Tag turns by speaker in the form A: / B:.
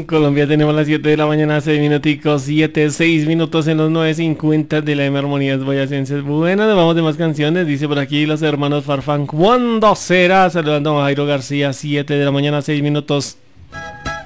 A: Colombia tenemos las 7 de la mañana, 6 minuticos, 7, 6 minutos en los 9:50 de la M Armonías Boyacenses. Bueno, nos vamos de más canciones, dice por aquí los hermanos Farfán. ¿Cuándo será? Saludando a Jairo García, 7 de la mañana, 6 minutos.